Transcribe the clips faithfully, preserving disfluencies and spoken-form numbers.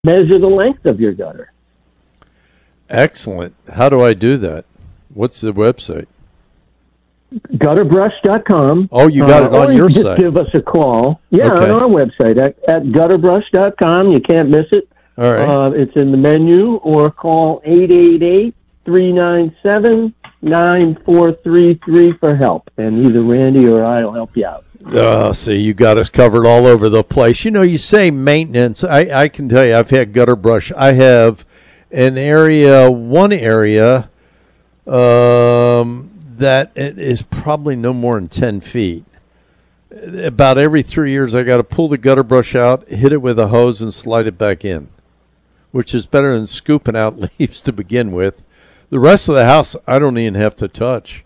measure the length of your gutter. Excellent. How do I do that? What's the website? gutter brush dot com. Oh, you got uh, it on or your you just site. Give us a call. Yeah, okay. on our website at, at gutter brush dot com. You can't miss it. All right. Uh, it's in the menu, or call eight eight eight, three nine seven, nine four three three for help, and either Randy or I will help you out. Oh, see, you got us covered all over the place. You know, you say maintenance. I, I can tell you, I've had gutter brush. I have an area, one area, um, that is probably no more than ten feet. About every three years, I got to pull the gutter brush out, hit it with a hose, and slide it back in, which is better than scooping out leaves to begin with. The rest of the house, I don't even have to touch.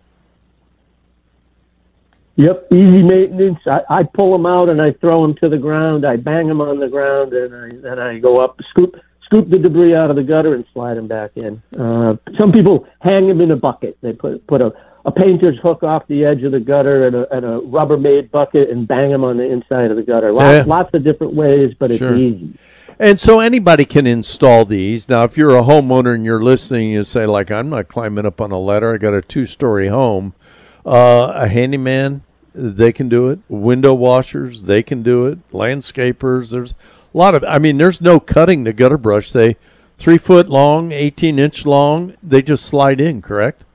Yep, easy maintenance. I, I pull them out and I throw them to the ground. I bang them on the ground, and I then I go up, scoop scoop the debris out of the gutter, and slide them back in. Uh, some people hang them in a bucket. They put put a, a painter's hook off the edge of the gutter and a, and a Rubbermaid bucket and bang them on the inside of the gutter. Lots, yeah. lots of different ways, but it's sure. easy. And so anybody can install these. Now, if you're a homeowner and you're listening, you say, like, I'm not climbing up on a ladder. I got a two-story home. Uh, a handyman, they can do it. Window washers, they can do it. Landscapers, there's a lot of, I mean, there's no cutting the gutter brush. They, three foot long, eighteen inch long, they just slide in, correct?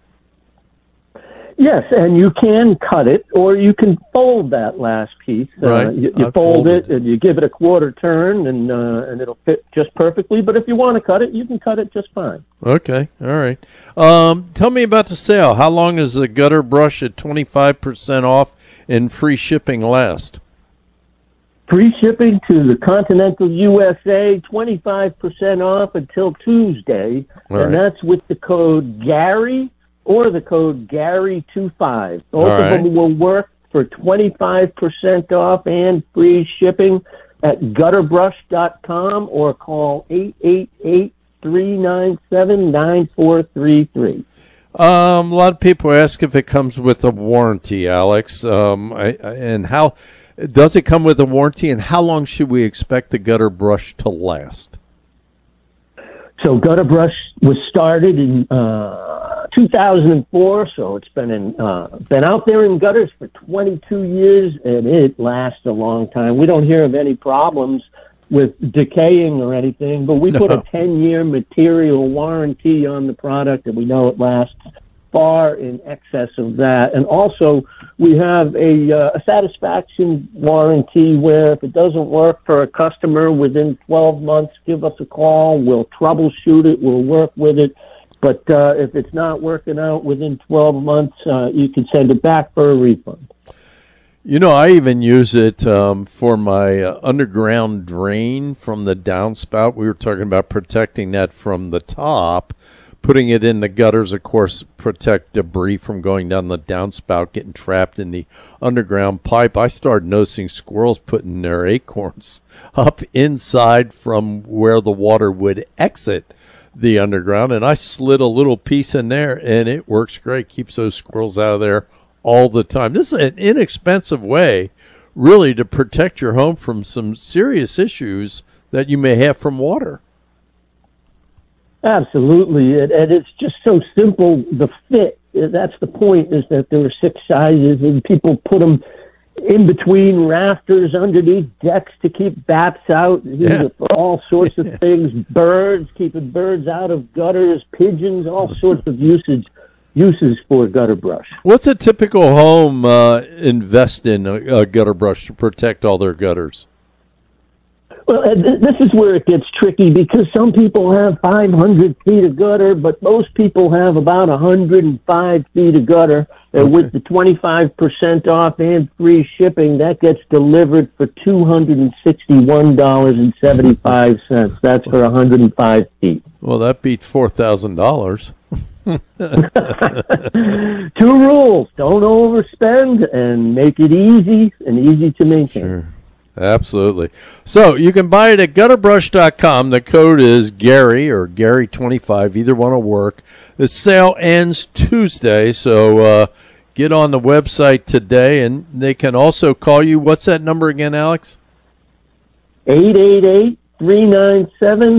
Yes, and you can cut it, or you can fold that last piece. Right. Uh, you you fold it, and you give it a quarter turn, and uh, and it'll fit just perfectly. But if you want to cut it, you can cut it just fine. Okay, all right. Um, tell me about the sale. How long is the gutter brush at twenty-five percent off and free shipping last? Free shipping to the continental U S A, twenty-five percent off until Tuesday, All and right. that's with the code Gary or the code Gary twenty-five. Both All of right. them will work for twenty-five percent off and free shipping at gutter brush dot com, or call eight eight eight, three nine seven, nine four three three. Um, a lot of people ask if it comes with a warranty, Alex. Um, I, I, and how does it come with a warranty, and how long should we expect the gutter brush to last? So Gutter Brush was started in uh, two thousand four, so it's been in uh, been out there in gutters for twenty-two years, and it lasts a long time. We don't hear of any problems with decaying or anything, but we No. put a ten-year material warranty on the product, and we know it lasts far in excess of that. And also, we have a, uh, a satisfaction warranty where if it doesn't work for a customer within twelve months, give us a call. We'll troubleshoot it. We'll work with it. But uh, if it's not working out within twelve months, uh, you can send it back for a refund. You know, I even use it um, for my uh, underground drain from the downspout. We were talking about protecting that from the top. Putting it in the gutters, of course, protect debris from going down the downspout, getting trapped in the underground pipe. I started noticing squirrels putting their acorns up inside from where the water would exit the underground, and I slid a little piece in there, and it works great. Keeps those squirrels out of there all the time. This is an inexpensive way, really, to protect your home from some serious issues that you may have from water. Absolutely, and, and it's just so simple. The fit, that's the point, is that there are six sizes, and people put them in between rafters, underneath decks to keep bats out, you Yeah. know, for all sorts of things, birds, keeping birds out of gutters, pigeons, all sorts of usage uses for gutter brush. What's a typical home uh, invest in a, a gutter brush to protect all their gutters? Well, and th- this is where it gets tricky, because some people have five hundred feet of gutter, but most people have about one hundred five feet of gutter. And Okay. with the twenty-five percent off and free shipping, that gets delivered for two hundred sixty-one dollars and seventy-five cents. That's for one hundred five feet. Well, that beats four thousand dollars. Two rules: don't overspend, and make it easy and easy to maintain. Sure. Absolutely. So you can buy it at gutter brush dot com. The code is Gary or Gary twenty-five. Either one will work. The sale ends Tuesday, so uh, get on the website today, and they can also call you. What's that number again, Alex? eight eight eight, three nine seven